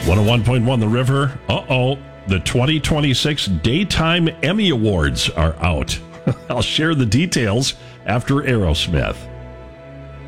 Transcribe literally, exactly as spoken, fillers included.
one oh one point one The River. Uh-oh. The twenty twenty-six Daytime Emmy Awards are out. I'll share the details after Aerosmith.